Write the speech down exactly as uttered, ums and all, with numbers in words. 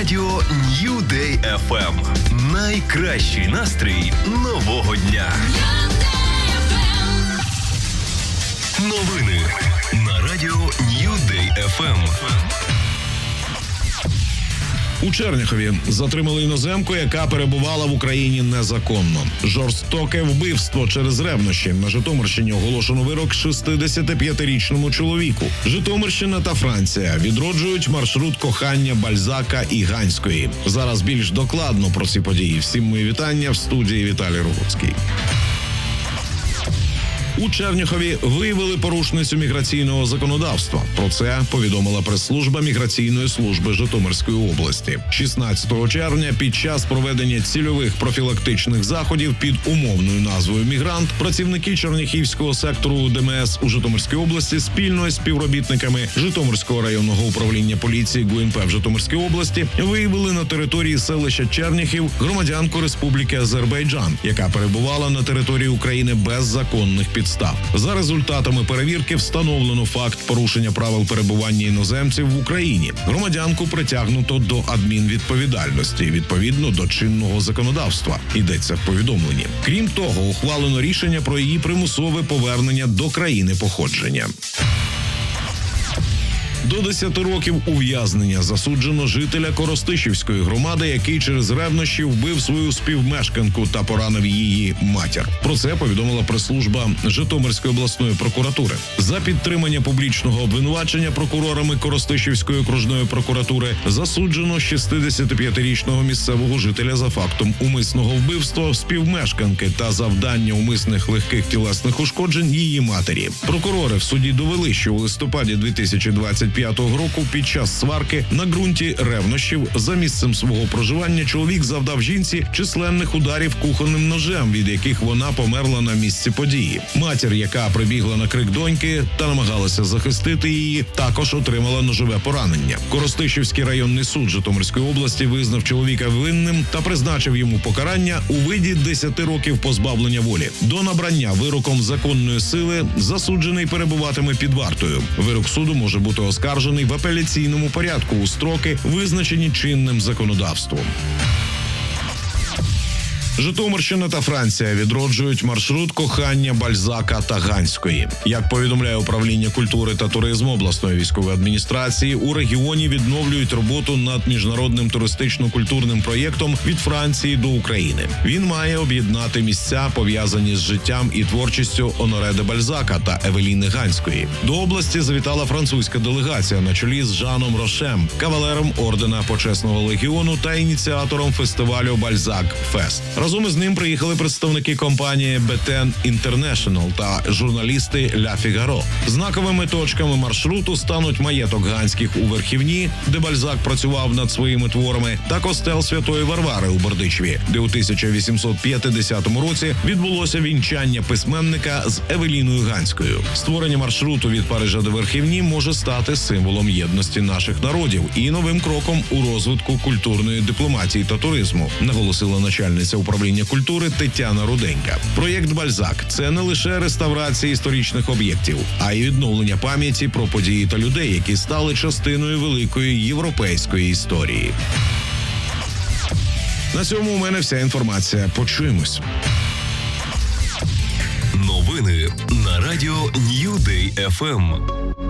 радіо New Day еф ем. Найкращий настрій нового дня. Новини на радіо New Day еф ем. У Черняхові затримали іноземку, яка перебувала в Україні незаконно. Жорстоке вбивство через ревнощі. На Житомирщині оголошено вирок шістдесятип'ятирічному чоловіку. Житомирщина та Франція відроджують маршрут кохання Бальзака і Ганської. Зараз більш докладно про ці події. Всім мої вітання, в студії Віталій Рогуцький. У Черняхові виявили порушницю міграційного законодавства. Про це повідомила прес-служба міграційної служби Житомирської області. шістнадцятого червня під час проведення цільових профілактичних заходів під умовною назвою «Мігрант» працівники Черняхівського сектору Де Ем Ес у Житомирській області спільно із співробітниками Житомирського районного управління поліції Ге Ем Пе в Житомирській області виявили на території селища Черняхів громадянку Республіки Азербайджан, яка перебувала на території України без законних підстав. За результатами перевірки встановлено факт порушення правил перебування іноземців в Україні. Громадянку притягнуто до адмінвідповідальності відповідно до чинного законодавства. Йдеться в повідомленні. Крім того, ухвалено рішення про її примусове повернення до країни походження. До десяти років ув'язнення засуджено жителя Коростишівської громади, який через ревнощі вбив свою співмешканку та поранив її матір. Про це повідомила прес-служба Житомирської обласної прокуратури. За підтримання публічного обвинувачення прокурорами Коростишівської окружної прокуратури засуджено шістдесятип'ятирічного місцевого жителя за фактом умисного вбивства співмешканки та завдання умисних легких тілесних ушкоджень її матері. Прокурори в суді довели, що у листопаді дві тисячі двадцять п'ятого року під час сварки на ґрунті ревнощів за місцем свого проживання чоловік завдав жінці численних ударів кухонним ножем, від яких вона померла на місці події. Матір, яка прибігла на крик доньки та намагалася захистити її, також отримала ножове поранення. Коростишівський районний суд Житомирської області визнав чоловіка винним та призначив йому покарання у виді десяти років позбавлення волі. До набрання вироком законної сили засуджений перебуватиме під вартою. Вирок суду може бути оскаржений в апеляційному порядку у строки, визначені чинним законодавством. Житомирщина та Франція відроджують маршрут кохання Бальзака та Ганської. Як повідомляє управління культури та туризму обласної військової адміністрації, у регіоні відновлюють роботу над міжнародним туристично-культурним проєктом від Франції до України. Він має об'єднати місця, пов'язані з життям і творчістю Оноре де Бальзака та Евеліни Ганської. До області завітала французька делегація на чолі з Жаном Рошем, кавалером ордена Почесного легіону та ініціатором фестивалю Бальзак Фест. Разом із ним приїхали представники компанії Бетен Інтернешнл та журналісти Ля Фігаро. Знаковими точками маршруту стануть маєток Ганських у Верхівні, де Бальзак працював над своїми творами, та костел Святої Варвари у Бердичеві, де у тисяча вісімсот п'ятдесятому році відбулося вінчання письменника з Евеліною Ганською. Створення маршруту від Парижа до Верхівні може стати символом єдності наших народів і новим кроком у розвитку культурної дипломатії та туризму, наголосила начальниця управління культури Тетяна Руденька. Проєкт «Бальзак» – це не лише реставрація історичних об'єктів, а й відновлення пам'яті про події та людей, які стали частиною великої європейської історії. На цьому у мене вся інформація. Почуємось. Новини на радіо New Day еф ем.